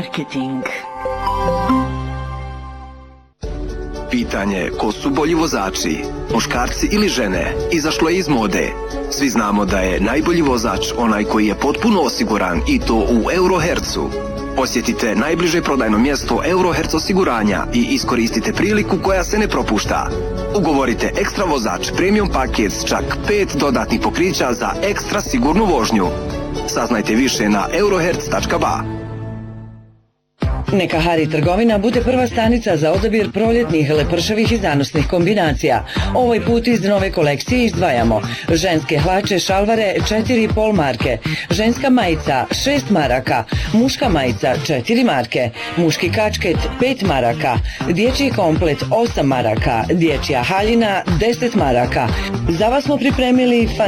Marketing. Pitanje ko su bolji vozači, muškarci ili žene, izašlo je iz mode. Svi znamo da je najbolji vozač onaj koji je potpuno osiguran i to u Eurohercu. Posjetite najbliže prodajno mjesto Euroherc osiguranja i iskoristite priliku koja se ne propušta. Ugovorite ekstra vozač premium paket s čak 5 dodatnih pokrića za ekstra sigurnu vožnju. Saznajte više na euroherc.ba. Neka Hari trgovina bude prva stanica za odabir proljetnih, lepršavih i zanosnih kombinacija. Ovaj put iz nove kolekcije izdvajamo ženske hlače šalvare 4,5 marke, ženska majica 6 maraka, muška majica 4 marke, muški kačket 5 maraka, dječji komplet 8 maraka, dječja haljina 10 maraka. Za vas smo pripremili